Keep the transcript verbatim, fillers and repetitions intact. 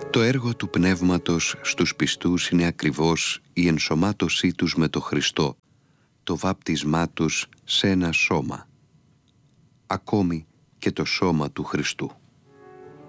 Το έργο του Πνεύματος στους πιστούς είναι ακριβώς η ενσωμάτωσή τους με το Χριστό, το βάπτισμά τους σε ένα σώμα, ακόμη και το σώμα του Χριστού.